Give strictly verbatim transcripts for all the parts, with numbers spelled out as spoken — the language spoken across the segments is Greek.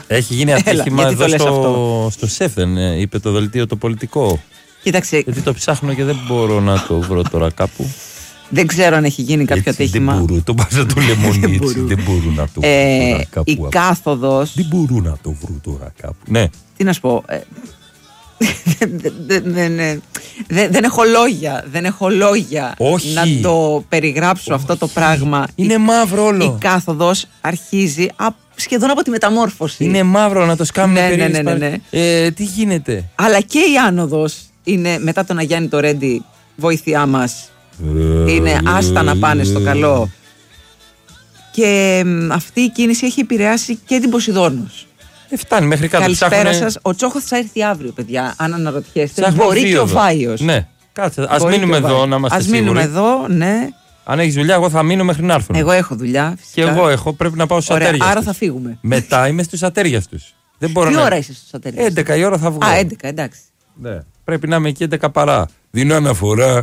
Έχει γίνει ατύχημα εδώ στο, στο ΣΕΦ, δεν είπε το δελτίο το πολιτικό. Κοίταξε. Γιατί το ψάχνω και δεν μπορώ να το βρω τώρα κάπου. Δεν ξέρω αν έχει γίνει κάποιο έτσι, ατύχημα. Δεν μπορούν, το πάζα το λεμονί έτσι, δεν μπορούν να το βρουν ε, τώρα κάπου. Η κάθοδος. Δεν μπορούν να το βρουν τώρα κάπου. Ναι. Τι να σου πω. Ε, δεν, δεν, δεν, δεν έχω λόγια. Δεν έχω λόγια Όχι. να το περιγράψω. Όχι. Αυτό το πράγμα. Είναι η, μαύρο όλο. Η κάθοδος αρχίζει α, σχεδόν από τη μεταμόρφωση. Είναι μαύρο να το σκάμε. Ναι, ναι, ναι, ναι, ναι. Ε, τι γίνεται. Αλλά και η άνοδος είναι μετά τον Αγιάννη το Ρέντι. Βοήθειά μας. Είναι άστα να πάνε στο καλό. Και αυτή η κίνηση έχει επηρεάσει και την Ποσειδώνος. Ε, φτάνει μέχρι κάτω. Καλησπέρα ψάχνε... σας. Ο Τσόχος θα έρθει αύριο, παιδιά. Αν αναρωτιέστε, μπορεί και ο Φάιος. Ναι, κάτσε. Ας μείνουμε εδώ να είμαστε σίγουροι. Ας μείνουμε εδώ, ναι. Αν έχεις δουλειά, εγώ θα μείνω μέχρι να έρθουν. Εγώ έχω δουλειά. Φυσικά. Και εγώ έχω, πρέπει να πάω στους ατέριαστους. Άρα θα φύγουμε. Μετά είμαι στους ατέριαστους. Δεν μπορώ Τι να... ώρα είσαι στους ατέριαστους? έντεκα η ώρα θα βγω. Α, έντεκα, εντάξει. Ναι. Πρέπει να είμαι εκεί έντεκα παρά. Δίνω αναφορά.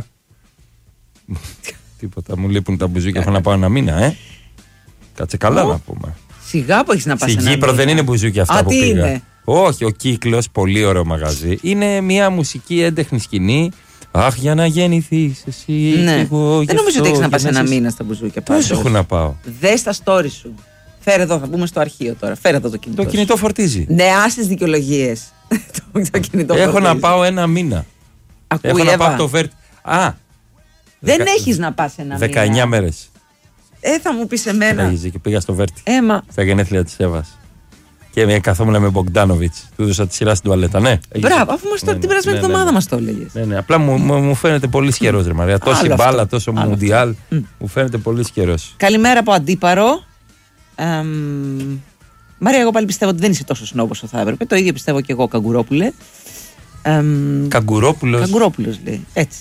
Τίποτα, μου λείπουν τα μπουζούκια. Έχω να πάω ένα μήνα, ε. Κάτσε καλά να πούμε. Σιγά που έχεις να πας. Στην Κύπρο δεν είναι μπουζούκια αυτά Α, που τι πήγα. Είναι? Όχι, ο Κύκλος, πολύ ωραίο μαγαζί. Είναι μια μουσική έντεχνη σκηνή. Αχ, για να γεννηθείς εσύ. Ναι. Εγώ, δεν νομίζω ότι έχεις να πας ένα εσείς... μήνα στα μπουζούκια. Πώς έχω να πάω. Δες τα story σου. Φέρε εδώ, θα πούμε στο αρχείο τώρα. Φέρε εδώ το κινητό. Το κινητό φορτίζει. Ναι, άσες δικαιολογίες. το κινητό έχω φορτίζει. να πάω ένα μήνα. Ακούει, έχω Εύα. να πάω το Βέρτι. Α! Δεν δεκα... έχεις να πας ένα μήνα. δεκαεννιά μέρες. Ε, θα μου πεις εμένα. Έγιζε και πήγα στο Βέρτι. Έμα. Στα γενέθλια της Εύας. Και καθόμουν με Μπογκδάνοβιτς. Του έδωσα τη σειρά στην τουαλέτα, ναι. Μπράβο, αφού μας ναι, την περασμένη εβδομάδα ναι, ναι, ναι. μας το έλεγες. Ναι, ναι. Απλά μου, μου φαίνεται πολύ καιρός, ρε Μαρία. Τόση μπάλα, τόσο μουντιάλ. Mm. Μου φαίνεται πολύ καιρός. Καλημέρα από Αντίπαρο. Εμ... Μαρία, εγώ πάλι πιστεύω ότι δεν είσαι τόσο σνόμπ όσο θα έπρεπε. Το ίδιο πιστεύω και εγώ, Καγκουρόπουλε. Εμ... Καγκουρόπουλος. Καγκουρόπουλος λέει. Έτσι.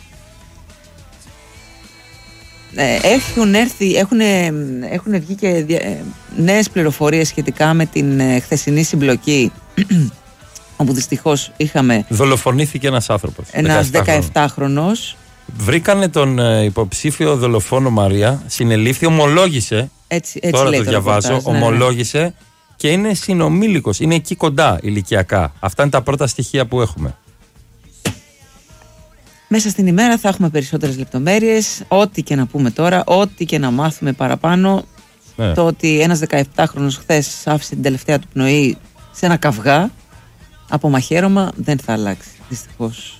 Ε, έχουν έρθει, έχουν, έχουν βγει και ε, νέες πληροφορίες σχετικά με την ε, χθεσινή συμπλοκή όπου δυστυχώς είχαμε δολοφονήθηκε ένας άνθρωπος, ένας δεκαεπτάχρονος. Βρήκανε τον ε, υποψήφιο δολοφόνο, Μαρία, συνελήφθη, ομολόγησε, έτσι, έτσι τώρα λέει το διαβάζω, ναι, ομολόγησε, ναι. Και είναι συνομήλικος, είναι εκεί κοντά ηλικιακά. Αυτά είναι τα πρώτα στοιχεία που έχουμε. Μέσα στην ημέρα θα έχουμε περισσότερες λεπτομέρειες. Ό,τι και να πούμε τώρα, ό,τι και να μάθουμε παραπάνω. Ναι. Το ότι ένας δεκαεπτάχρονος χθες άφησε την τελευταία του πνοή σε ένα καυγά από μαχαίρωμα δεν θα αλλάξει. Δυστυχώς.